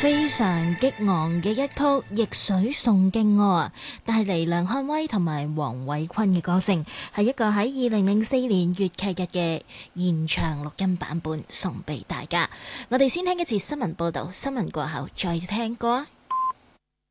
非常激昂嘅一曲《逆水送經歌》啊，帶嚟梁漢威同埋黃偉坤嘅歌聲，係一個喺2004年粵劇日嘅現場錄音版本，送俾大家。我哋先聽一次新聞報道，新聞過後再聽歌。